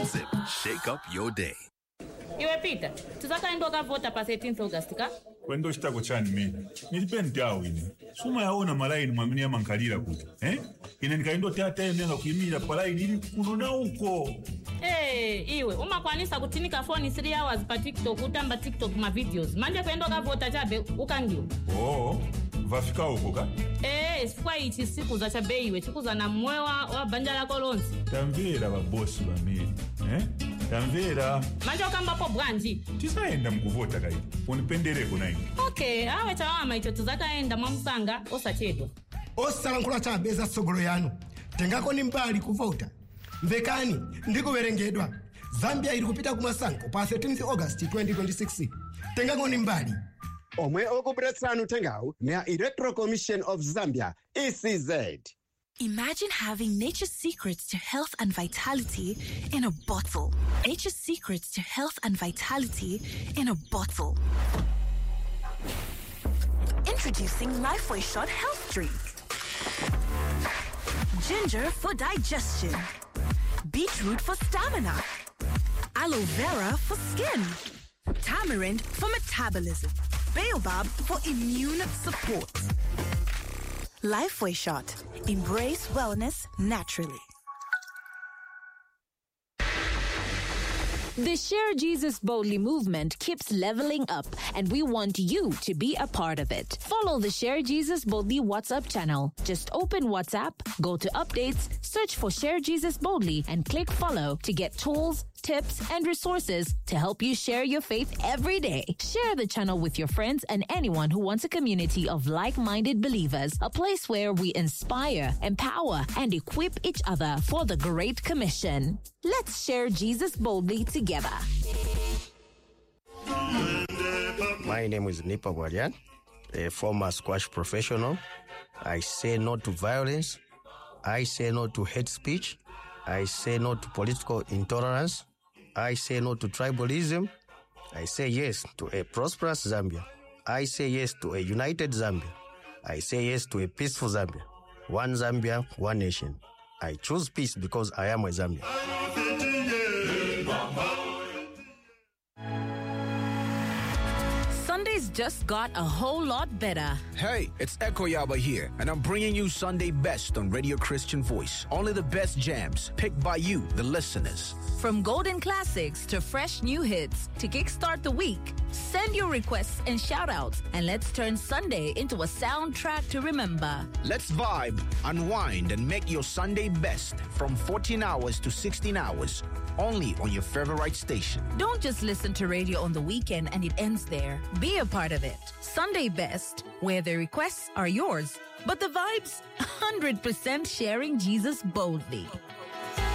Zip, shake up your day. Iwe Peter, tuzakaenda ukavota pa 13th August ka? Kwendo chitako chani mimi. Nilipenda yao ini. Suma yaona malaini mwamini ya mankalira kuti. Ine nikaindo teate nenga kuimira palaini ili kunona uko. Iwe, umakwanisa kutinika phone 3 hours pa TikTok utamba TikTok ma videos. Manje kwenda ukavota chabe ukangiwa. Vafika uko ka? Sifwa ichi siku za chabe iwe, siku za na mwewa wa banja la kolonzi. Tamvera babosi ba mimi. Tamvera. Manje ukamba po bwanji. Tisaenda mkuvota kai. Unipendereko naini. Okay, awe chawama icho tuzakaenda mwamusanga osachedwa. Osalankula chabeza sogolo yanu. Tengako ni mbali kuvota. Mvekani, ndiko verengedwa. Zambia ili kupita kumasanko pa 13th August 2026. Tengako ni mbali. Omwe okubretsanu tengau nea Electoral Commission of Zambia, ECZ. Imagine having nature's secrets to health and vitality in a bottle. Nature's secrets to health and vitality in a bottle. Introducing Lifeway Shot Health Drink. Ginger for digestion. Beetroot for stamina. Aloe vera for skin. Tamarind for metabolism. Baobab for immune support. Lifeway Shot. Embrace wellness naturally. The Share Jesus Boldly movement keeps leveling up, and we want you to be a part of it. Follow the Share Jesus Boldly WhatsApp channel. Just open WhatsApp, go to updates, search for Share Jesus Boldly, and click follow to get tools, tips, and resources to help you share your faith every day. Share the channel with your friends and anyone who wants a community of like-minded believers, a place where we inspire, empower, and equip each other for the Great Commission. Let's share Jesus boldly together. My name is Nipa Guardian, a former squash professional. I say no to violence. I say no to hate speech. I say no to political intolerance. I say no to tribalism. I say yes to a prosperous Zambia. I say yes to a united Zambia. I say yes to a peaceful Zambia. One Zambia, one nation. I choose peace because I am a Zambian. Sundays just got a whole lot better. Hey, it's Echo Yaba here, and I'm bringing you Sunday Best on Radio Christian Voice. Only the best jams, picked by you, the listeners. From golden classics to fresh new hits to kickstart the week, send your requests and shout-outs, and let's turn Sunday into a soundtrack to remember. Let's vibe, unwind, and make your Sunday best from 14 hours to 16 hours, only on your favorite station. Don't just listen to radio on the weekend and it ends there. Be a part of it. Sunday Best, where the requests are yours, but the vibes, 100% sharing Jesus boldly.